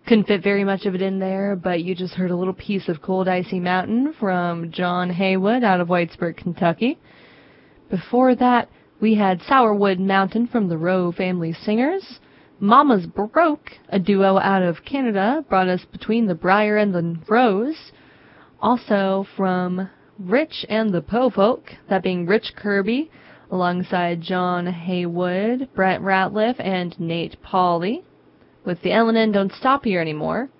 Couldn't fit very much of it in there, but you just heard a little piece of Cold Icy Mountain from John Haywood out of Whitesburg, Kentucky. Before that, we had Sourwood Mountain from the Rowe Family Singers. Mama's Broke, a duo out of Canada, brought us Between the Briar and the Rose. Also from Rich and the Po-Folk, that being Rich Kirby, alongside John Haywood, Brett Ratliff, and Nate Pauley, with the L&N Don't Stop Here Anymore.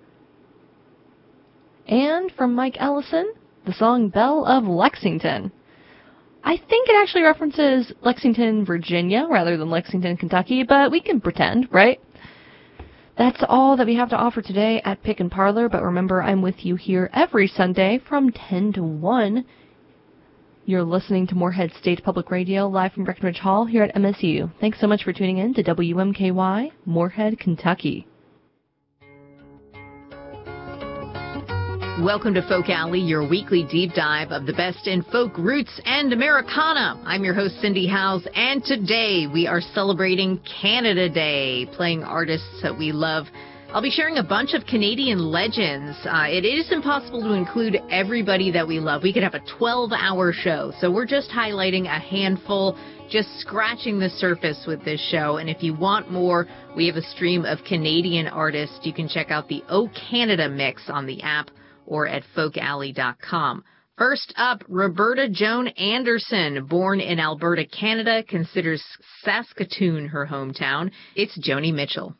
And from Mike Ellison, the song Belle of Lexington. I think it actually references Lexington, Virginia, rather than Lexington, Kentucky, but we can pretend, right? That's all that we have to offer today at Pick and Parlor, but remember, I'm with you here every Sunday from 10 to 1. You're listening to Moorhead State Public Radio, live from Breckenridge Hall here at MSU. Thanks so much for tuning in to WMKY, Moorhead, Kentucky. Welcome to Folk Alley, your weekly deep dive of the best in folk roots and Americana. I'm your host, Cindy Howes, and today we are celebrating Canada Day, playing artists that we love. I'll be sharing a bunch of Canadian legends. It is impossible to include everybody that we love. We could have a 12-hour show, so we're just highlighting a handful, just scratching the surface with this show. And if you want more, we have a stream of Canadian artists. You can check out the O Canada mix on the app or at folkalley.com. First up, Roberta Joan Anderson, born in Alberta, Canada, considers Saskatoon her hometown. It's Joni Mitchell.